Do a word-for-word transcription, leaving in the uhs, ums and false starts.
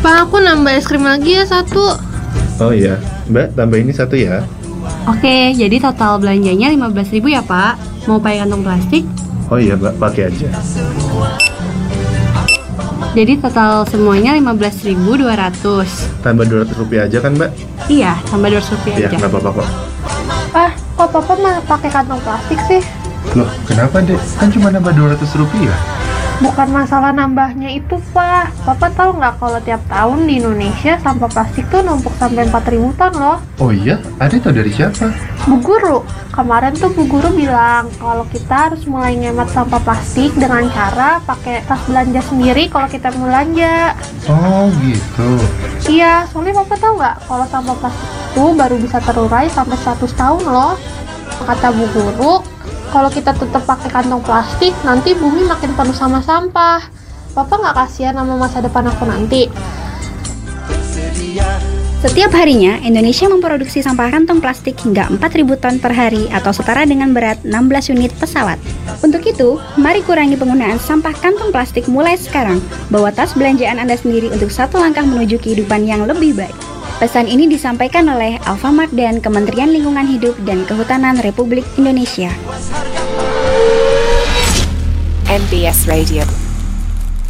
Pak, aku nambah es krim lagi ya satu. Oh iya, Mbak, tambah ini satu ya. Oke, jadi total belanjanya lima belas ribu ya Pak. Mau pakai kantong plastik? Oh iya, Mbak, pakai aja. Jadi total semuanya lima belas ribu dua ratus. Tambah dua ratus rupiah aja kan, Mbak? Iya, tambah dua ratus rupiah Iya, aja. nggak apa-apa kok. Pak, kok papa malah pakai kantong plastik sih? Loh, kenapa, Dek? Kan cuma nambah dua ratus rupiah. Bukan masalah nambahnya itu, Pak. Papa tahu nggak kalau tiap tahun di Indonesia sampah plastik tuh numpuk sampai empat ribu ton loh. Oh iya? Ada tahu dari siapa? Bu Guru, kemarin tuh Bu Guru bilang kalau kita harus mulai ngemat sampah plastik dengan cara pakai tas belanja sendiri kalau kita mau belanja. Oh gitu. Iya, soalnya Papa tahu nggak kalau sampah plastik itu baru bisa terurai sampai seratus tahun loh. Kata Bu Guru, kalau kita tetap pakai kantong plastik, nanti bumi makin penuh sama sampah. Papa nggak kasihan sama masa depan aku nanti? Setiap harinya, Indonesia memproduksi sampah kantong plastik hingga empat ribu ton per hari atau setara dengan berat enam belas unit pesawat. Untuk itu, mari kurangi penggunaan sampah kantong plastik mulai sekarang. Bawa tas belanjaan Anda sendiri untuk satu langkah menuju kehidupan yang lebih baik. Pesan ini disampaikan oleh Alfamart dan Kementerian Lingkungan Hidup dan Kehutanan Republik Indonesia. M B S Radio.